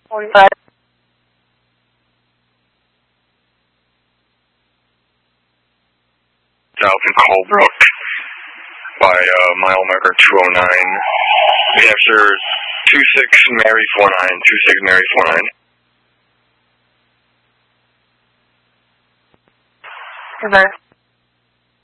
45. South in Colebrook by mile marker 209. New Hampshire 26 Mary 49, 26 Mary 49. Reverse.